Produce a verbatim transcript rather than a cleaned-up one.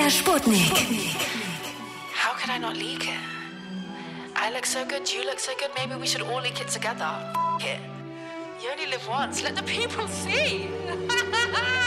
Sputnik. How could I not leak it? I look so good, you look so good, maybe we should all leak it together. F it. You only live once, let the people see.